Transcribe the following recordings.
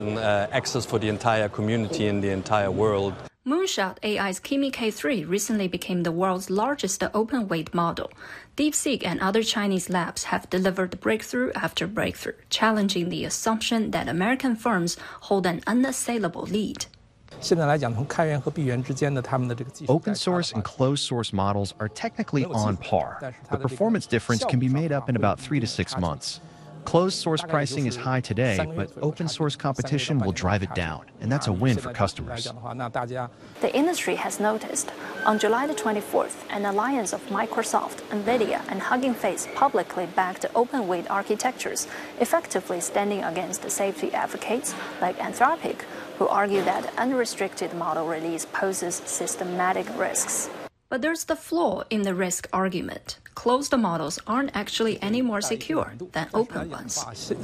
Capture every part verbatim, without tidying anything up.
Uh, access for the entire community in the entire world. Moonshot A I's Kimi K three recently became the world's largest open-weight model. DeepSeek and other Chinese labs have delivered breakthrough after breakthrough, challenging the assumption that American firms hold an unassailable lead. Open source and closed source models are technically on par. The performance difference can be made up in about three to six months. Closed source pricing is high today, but open source competition will drive it down, and that's a win for customers. The industry has noticed. On July the twenty-fourth, an alliance of Microsoft, NVIDIA, and Hugging Face publicly backed open-weight architectures, effectively standing against safety advocates like Anthropic, who argue that unrestricted model release poses systematic risks. But there's the flaw in the risk argument. Closed models aren't actually any more secure than open ones.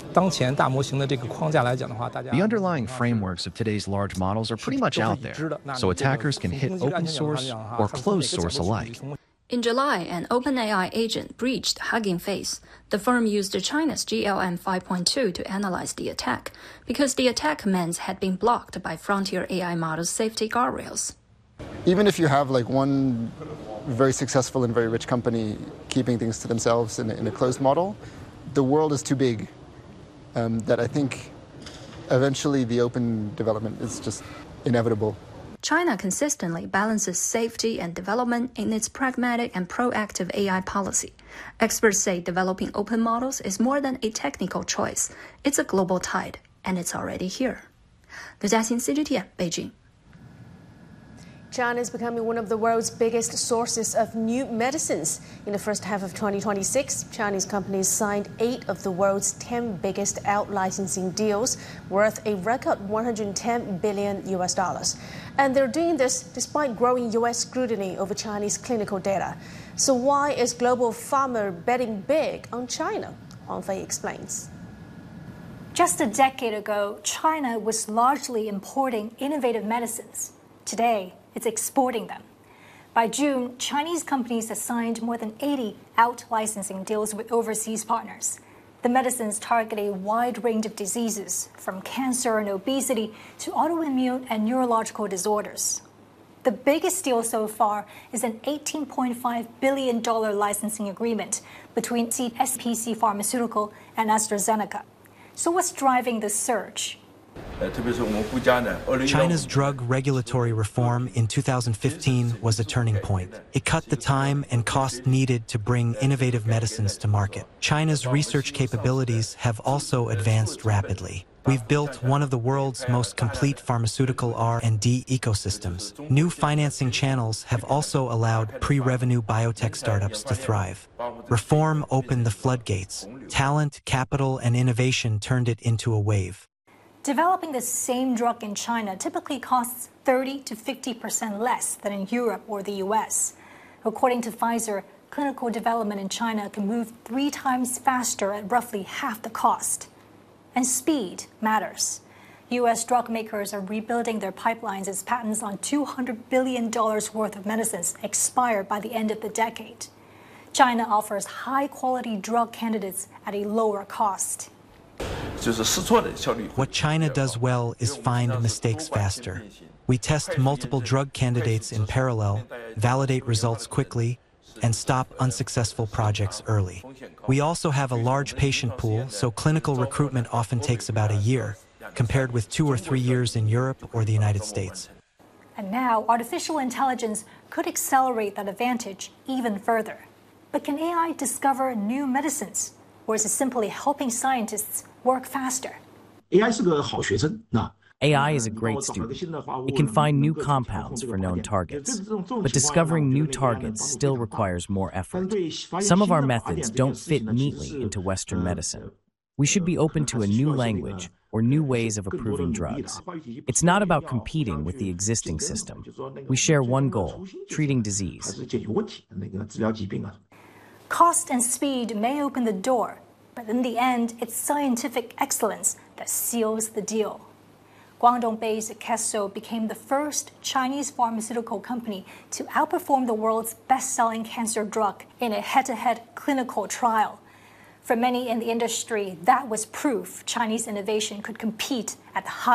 The underlying frameworks of today's large models are pretty much out there, so attackers can hit open source or closed source alike. In July, an OpenAI agent breached Hugging Face. The firm used China's G L M five point two to analyze the attack, because the attack commands had been blocked by Frontier A I model's safety guardrails. Even if you have like one very successful and very rich company keeping things to themselves in a, in a closed model, the world is too big um, that I think eventually the open development is just inevitable. China consistently balances safety and development in its pragmatic and proactive A I policy. Experts say developing open models is more than a technical choice. It's a global tide, and it's already here. 刘嘉欣 C G T N 北京。 China is becoming one of the world's biggest sources of new medicines. In the first half of twenty twenty-six, Chinese companies signed eight of the world's ten biggest out-licensing deals, worth a record one hundred ten billion U S dollars. And they're doing this despite growing U S scrutiny over Chinese clinical data. So why is global pharma betting big on China? Huang Fei explains. Just a decade ago, China was largely importing innovative medicines. Today, it's exporting them. By June, Chinese companies have signed more than eighty out-licensing deals with overseas partners. The medicines target a wide range of diseases, from cancer and obesity to autoimmune and neurological disorders. The biggest deal so far is an eighteen point five billion dollars licensing agreement between S P C Pharmaceutical and AstraZeneca. So what's driving the surge? China's drug regulatory reform in two thousand fifteen was a turning point. It cut the time and cost needed to bring innovative medicines to market. China's research capabilities have also advanced rapidly. We've built one of the world's most complete pharmaceutical R and D ecosystems. New financing channels have also allowed pre-revenue biotech startups to thrive. Reform opened the floodgates. Talent, capital, and innovation turned it into a wave. Developing the same drug in China typically costs thirty to fifty percent less than in Europe or the U S. According to Pfizer, clinical development in China can move three times faster at roughly half the cost. And speed matters. U S drug makers are rebuilding their pipelines as patents on two hundred billion dollars worth of medicines expire by the end of the decade. China offers high-quality drug candidates at a lower cost. What China does well is find mistakes faster. We test multiple drug candidates in parallel, validate results quickly, and stop unsuccessful projects early. We also have a large patient pool, so clinical recruitment often takes about a year, compared with two or three years in Europe or the United States. And now, artificial intelligence could accelerate that advantage even further. But can A I discover new medicines? Or is it simply helping scientists work faster? A I is a great student. It can find new compounds for known targets. But discovering new targets still requires more effort. Some of our methods don't fit neatly into Western medicine. We should be open to a new language or new ways of approving drugs. It's not about competing with the existing system. We share one goal: treating disease. Cost and speed may open the door, but in the end, it's scientific excellence that seals the deal. Guangdong-based Kesso became the first Chinese pharmaceutical company to outperform the world's best-selling cancer drug in a head-to-head clinical trial. For many in the industry, that was proof Chinese innovation could compete at the high